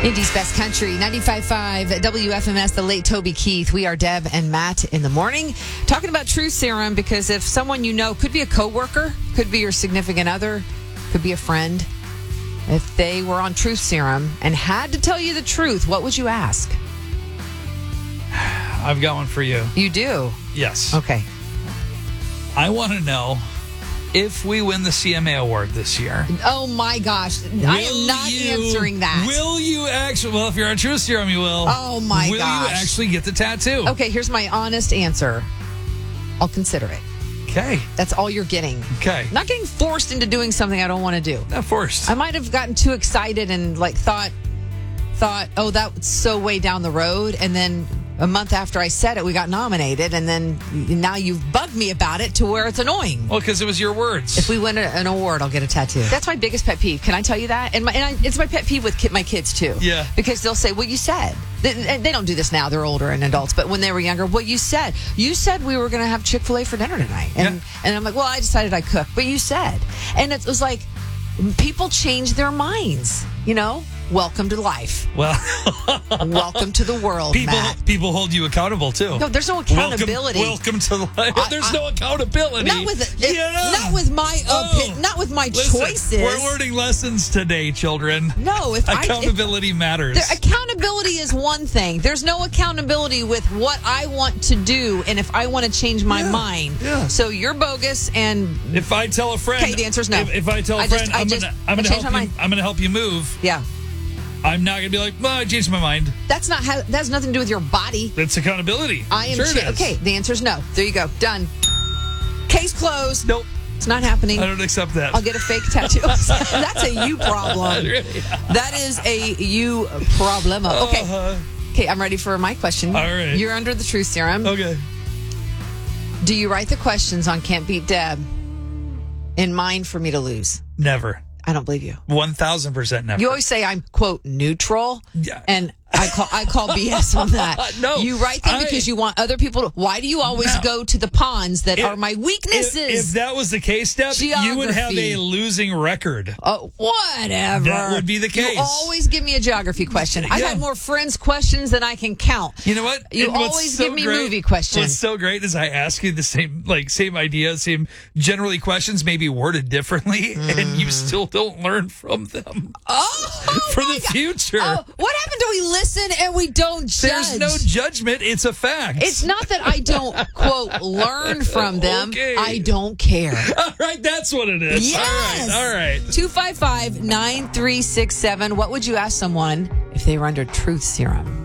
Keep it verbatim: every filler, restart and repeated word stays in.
Indy's Best Country, ninety-five point five W F M S, the late Toby Keith. We are Deb and Matt in the morning talking about truth serum, because if someone you know, could be a coworker, could be your significant other, could be a friend, if they were on truth serum and had to tell you the truth, what would you ask? I've got one for you. You do? Yes. Okay. I want to know if we win the C M A award this year. Oh my gosh. Will I am not you, answering that. Will you actually, well, if you're on Truth Serum, you will. Oh my will gosh. Will you actually get the tattoo? Okay, here's my honest answer. I'll consider it. Okay. That's all you're getting. Okay. Not getting forced into doing something I don't want to do. Not forced. I might have gotten too excited and like thought, thought, oh, that's so way down the road. And then a month after I said it, we got nominated. And then now you've bugged me about it to where it's annoying. Well, because it was your words. If we win a, an award, I'll get a tattoo. That's my biggest pet peeve. Can I tell you that? And, my, and I, it's my pet peeve with ki- my kids, too. Yeah. Because they'll say, well, you said. They, they don't do this now. They're older and adults. But when they were younger, well, you said. You said we were going to have Chick-fil-A for dinner tonight. And, yeah. and I'm like, well, I decided I cook. But you said. And it was like, people change their minds, you know? Welcome to life. Well, welcome to the world, people, Matt. People hold you accountable, too. No, there's no accountability. Welcome, welcome to life. I, there's I, no accountability. Not with, yeah. not with my oh, opi- not with my listen, choices. We're learning lessons today, children. No, if accountability I, if, matters. There, accountability is one thing. There's no accountability with what I want to do, and if I want to change my yeah, mind. Yeah. So you're bogus, and if I tell a friend, okay, the answer's no. If, if I tell a I friend, just, I'm just, gonna, I'm gonna help you. Mind. I'm gonna help you move. Yeah. I'm not going to be like, well, I changed my mind. That's not how, that has nothing to do with your body. That's accountability. I am sure cha- okay, the answer is no. There you go. Done. Case closed. Nope. It's not happening. I don't accept that. I'll get a fake tattoo. That's a you problem. That is a you problem. Okay. Uh-huh. Okay, I'm ready for my question. All right. You're under the truth serum. Okay. Do you write the questions on Can't Beat Deb in mind for me to lose? Never. I don't believe you. one thousand percent never. You always say I'm, quote, neutral. Yeah. And I call I call B S on that. No. You write them I, because you want other people to. Why do you always no. go to the ponds that if, are my weaknesses? If, if that was the case, Deb, you would have a losing record. Oh, whatever. That would be the case. You always give me a geography question. I've yeah. had more friends questions than I can count. You know what? You and always so give me great, movie questions. What's so great is I ask you the same, like, same idea, same generally questions, maybe worded differently, mm. and you still don't learn from them. Oh, for my the God. future. Oh, what happened to we listen and we don't judge? There's no judgment. It's a fact. It's not that I don't, quote, learn from them. Okay. I don't care. All right, that's what it is. Yes. All right, all right. two five five, nine three six seven. What would you ask someone if they were under truth serum?